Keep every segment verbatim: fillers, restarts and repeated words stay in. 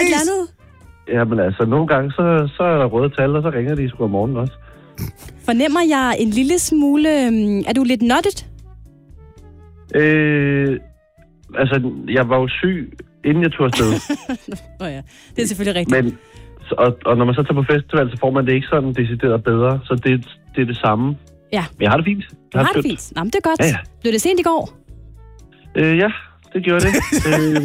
blandet. Jamen altså, nogle gange, så, så er der røde tal, og så ringer de sgu om morgenen også. Fornemmer jeg en lille smule... Er du lidt nuttet? Øh, altså, jeg var jo syg, inden jeg tog afsted. Nå ja, det er selvfølgelig rigtigt. Men, og, og når man så tager på festival, så får man det ikke sådan decideret bedre. Så det, det er det samme. Ja. Men jeg har det fint. Jeg du har det fint? Nå, men det er godt. Ja, ja. Blev det sent i går? Øh, ja, det gjorde det. øh,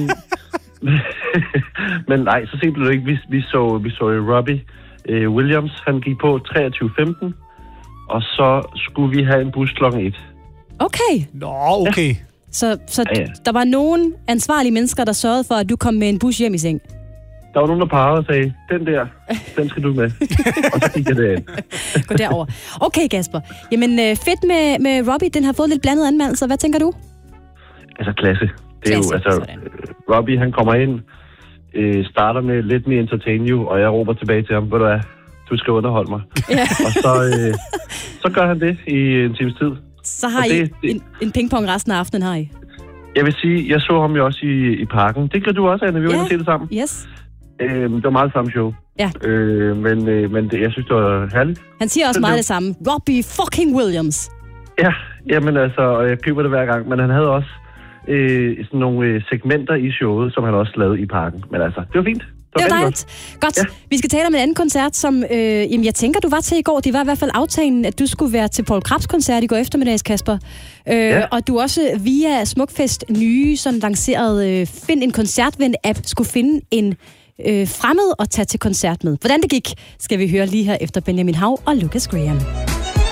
men nej, så sent blev det ikke. Vi, vi så, vi så Robbie øh, Williams. Han gik på treogtyve femten. Og så skulle vi have en bus klokken et. Okay. Nå, okay. Ja. Så, så ja, ja. der var nogen ansvarlige mennesker, der sørgede for, at du kom med en bus hjem i seng? Der var nogen, der pegede og sagde, den der, den skal du med. Og så gik jeg derind. Gå derover. Okay, Kasper. Jamen, fedt med, med Robbie. Den har fået lidt blandet anmeldelser. Hvad tænker du? Altså, klasse. Det er klasse, jo, altså, sådan. Robbie, han kommer ind, øh, starter med lidt mere entertain you, og jeg råber tilbage til ham, ved du hvad, du skal underholde mig. Ja. Og så, øh, så gør han det i en times tid. Så har det, I det, en, en pingpong resten af aftenen, har I? Jeg vil sige, jeg så ham jo også i, i parken. Det gør du også, Anna. Vi var ja. inde og se det sammen. Yes. Øh, det var meget samme show. Ja. Øh, men øh, men det, jeg synes, det var herligt. Han siger også det, meget det. det samme. Robbie fucking Williams. Ja, jamen altså, jeg køber det hver gang. Men han havde også øh, sådan nogle øh, segmenter i showet, som han også lavede i parken. Men altså, det var fint. Det var dejligt. Godt. Ja. Vi skal tale om en anden koncert, som øh, jamen, jeg tænker, du var til i går. Det var i hvert fald aftalen, at du skulle være til Poul Krebs koncert i går eftermiddags, Kasper. Øh, ja. Og du også via Smukfest nye, sådan lanceret øh, Find en koncertven-app, skulle finde en øh, fremmed at tage til koncert med. Hvordan det gik, skal vi høre lige her efter Benjamin Hav og Lucas Graham.